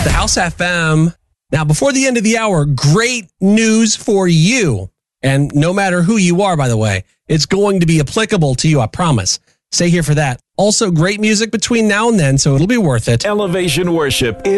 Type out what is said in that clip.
the House FM. Now, before the end of the hour, great news for you. And no matter who you are, by the way, it's going to be applicable to you, I promise. Stay here for that. Also, great music between now and then, so it'll be worth it. Elevation Worship